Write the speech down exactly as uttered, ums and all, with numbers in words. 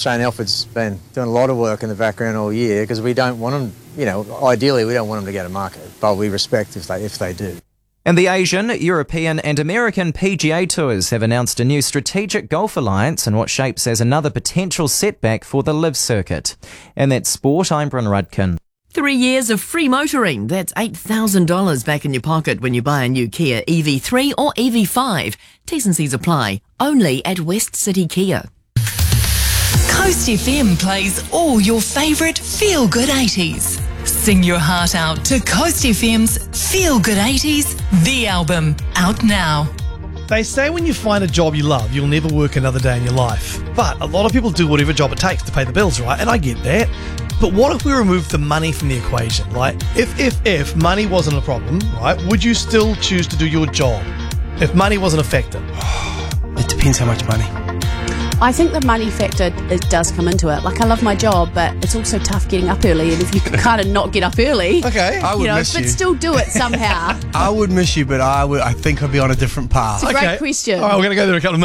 Shane Elford's been doing a lot of work in the background all year because we don't want them, you know, ideally we don't want them to go to market, but we respect if they if they do. And the Asian, European and American P G A Tours have announced a new strategic golf alliance in what shapes as another potential setback for the LIV circuit. And that's sport, I'm Bryn Rudkin. Three years of free motoring. That's eight thousand dollars back in your pocket when you buy a new Kia E V three or E V five. T's and C's apply. Only at West City Kia. Coast F M plays all your favourite feel-good eighties. Sing your heart out to Coast F M's Feel Good eighties, the album, out now. They say when you find a job you love, you'll never work another day in your life. But a lot of people do whatever job it takes to pay the bills, right? And I get that. But what if we remove the money from the equation? Like, if, if, if money wasn't a problem, right, would you still choose to do your job if money wasn't a factor? It depends how much money. I think the money factor it does come into it. Like, I love my job, but it's also tough getting up early. And if you can kind of not get up early, Okay. I would you know, miss but you. still do it somehow. I would miss you, but I would. I think I'd be on a different path. It's a great question. All right, we're going to go there in a couple of minutes.